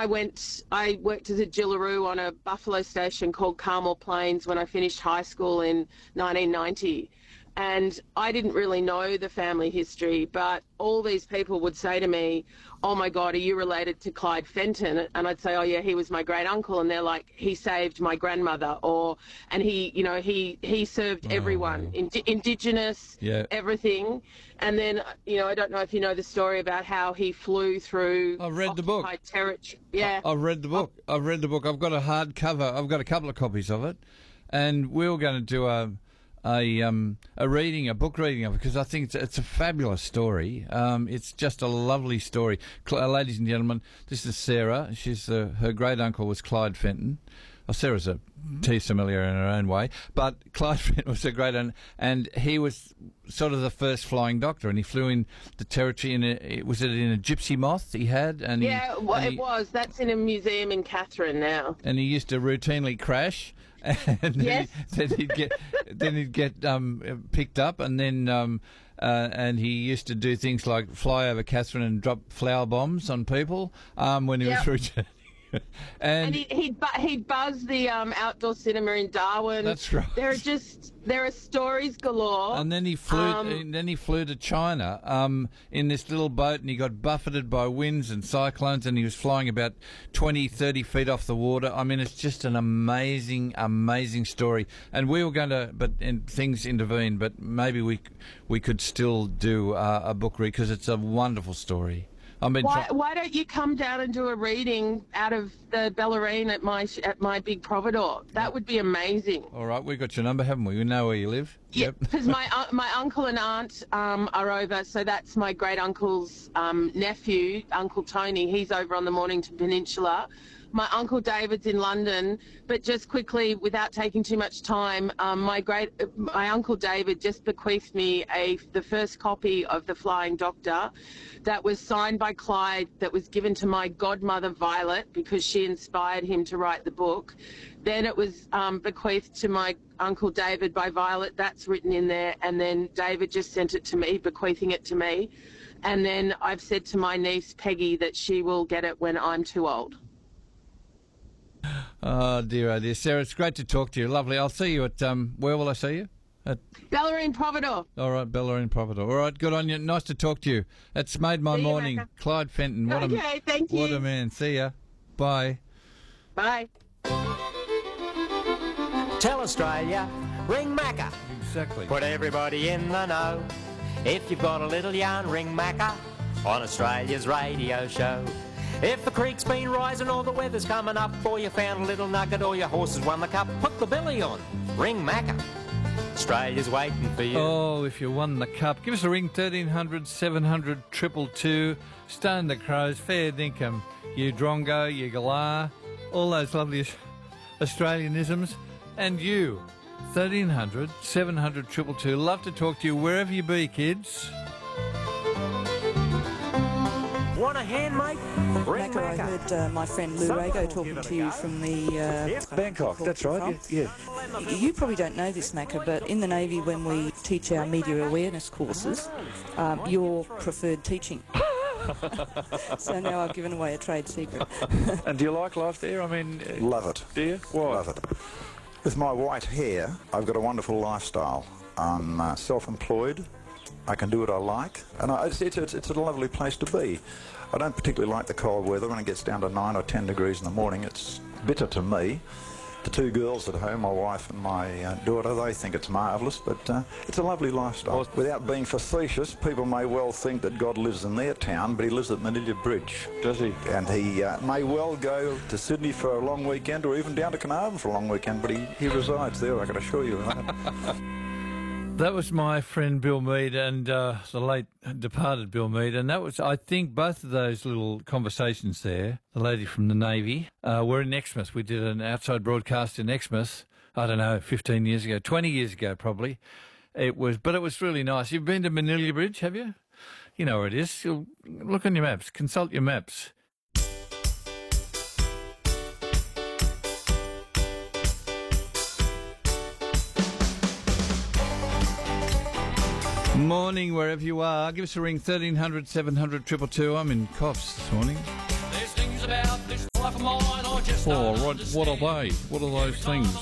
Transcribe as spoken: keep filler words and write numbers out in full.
I went, I worked as a Jillaroo on a buffalo station called Carmel Plains when I finished high school in nineteen ninety. And I didn't really know the family history, but all these people would say to me, oh my God, are you related to Clyde Fenton? And I'd say, oh yeah, he was my great uncle. And they're like, he saved my grandmother, or, and he, you know, he, he served everyone, Oh. Indi- Indigenous, Yeah. everything. And then, you know, I don't know if you know the story about how he flew through I've read the book. occupied territory. Yeah. I've read the book. I've read the book. I've got a hardcover. I've got a couple of copies of it, and we were going to do a a um a reading, a book reading of it, because I think it's it's a fabulous story. Um, it's just a lovely story. Cl- uh, ladies and gentlemen, this is Sarah. She's uh, her great uncle was Clyde Fenton. Oh, Sarah's a tea sommelier in her own way, but Clyde Fenton was a great un- and he was sort of the first flying doctor, and he flew in the territory in a, was it in a gypsy moth he had? And he, Yeah, well, and it he, was. That's in a museum in Catherine now. and he used to routinely crash, and Yes. he, then he'd get then he'd get um, picked up, and then um, uh, and he used to do things like fly over Catherine and drop flower bombs on people um, when he Yep. was returning. And and he, he'd, bu- he'd buzz the um, outdoor cinema in Darwin. That's right. There are just, there are stories galore. And then he flew. Um, and then he flew to China um, in this little boat, and he got buffeted by winds and cyclones, and he was flying about twenty, thirty feet off the water. I mean, it's just an amazing, amazing story. And we were going to, but and things intervened. But maybe we we could still do uh, a book read, because it's a wonderful story. I mean, why, try- why don't you come down and do a reading out of the Bellarine at my sh- at my big providor? That would be amazing. all right, we got your number, haven't we? We know where you live. Yeah, Yep. because my uh, my uncle and aunt um, are over, so that's my great uncle's um, nephew, Uncle Tony. He's over on the Mornington Peninsula. My uncle David's in London, but just quickly, without taking too much time, um, my great my uncle David just bequeathed me a the first copy of The Flying Doctor, that was signed by Clyde, that was given to my godmother Violet because she inspired him to write the book. Then it was um, bequeathed to my uncle David by Violet. That's written in there. And then David just sent it to me, bequeathing it to me. And then I've said to my niece Peggy that she will get it when I'm too old. Oh dear, oh dear, Sarah, it's great to talk to you. Lovely. I'll see you at um. Where will I see you? At Bellarine Providor. all right, Bellarine Providor. All right, good on you. Nice to talk to you. It's made my See you, morning. Macca. Clyde Fenton. What Okay, a thank what you. a man. See ya. Bye. Bye. Tell Australia, ring Macca. Exactly. Put everybody in the know. If you've got a little yarn, ring Macca on Australia's radio show. If the creek's been rising or the weather's coming up, or you found a little nugget or your horse has won the cup, put the billy on. Ring Macca. Australia's waiting for you. Oh, if you won the cup, give us a ring, thirteen hundred, seven hundred, two two two. Stone the Crows, fair dinkum, you drongo, you galah, all those lovely Aus- Australianisms. And you, thirteen hundred, seven hundred, two two two. Love to talk to you wherever you be, kids. Want a hand, mate? Ring Macca, I Macca. heard uh, my friend Lou Rago talking to you from the... Uh, Bangkok, that's right, yeah. yeah. You probably don't know this, Macca, but in the Navy, when we teach our media awareness courses, um, you're preferred teaching. So now I've given away a trade secret. And do you like life there? I mean... uh, Love it. Do you? Why? Love it. With my white hair, I've got a wonderful lifestyle. I'm uh, self-employed. I can do what I like, and I, it's, it's, it's, it's a lovely place to be. I don't particularly like the cold weather. When it gets down to nine or ten degrees in the morning, it's bitter to me. The two girls at home, my wife and my uh, daughter, they think it's marvellous, but uh, it's a lovely lifestyle. Without being facetious, people may well think that God lives in their town, but he lives at Manila Bridge. Does he? And he uh, may well go to Sydney for a long weekend, or even down to Carnarvon for a long weekend, but he, he resides there, I can assure you of that. That was my friend Bill Mead and uh, the late departed Bill Mead, and that was, I think, both of those little conversations there, the lady from the Navy, uh, were in Exmouth. We did an outside broadcast in Exmouth, I don't know, fifteen years ago, twenty years ago probably. It was, but it was really nice. You've been to Manila Bridge, have you? You know where it is. You'll look on your maps, consult your maps. Morning, wherever you are. Give us a ring, thirteen hundred, seven hundred, two two two. I'm in coughs this morning. There's things about this Oh, right. What are they? What are those things?